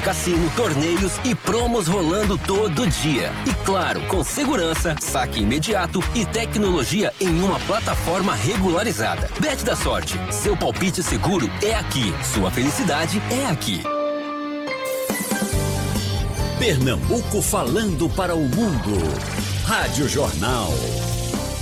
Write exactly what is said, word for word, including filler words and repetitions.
cassino, torneios e promos rolando todo dia. E claro, com segurança, saque imediato e tecnologia em uma plataforma regularizada. Bet da Sorte, seu palpite seguro é aqui, sua felicidade é aqui. Pernambuco falando para o mundo. Rádio Jornal.